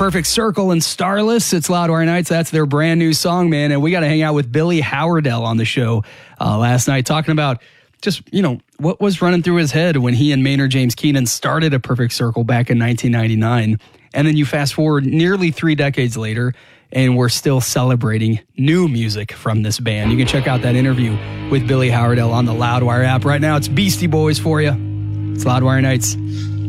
Perfect Circle and Starless. It's Loudwire Nights. That's their brand new song, man. And we got to hang out with Billy Howerdel on the show last night, talking about just, what was running through his head when he and Maynard James Keenan started A Perfect Circle back in 1999. And then you fast forward nearly 3 decades later, and we're still celebrating new music from this band. You can check out that interview with Billy Howerdel on the Loudwire app. Right now, it's Beastie Boys for you. It's Loudwire Nights.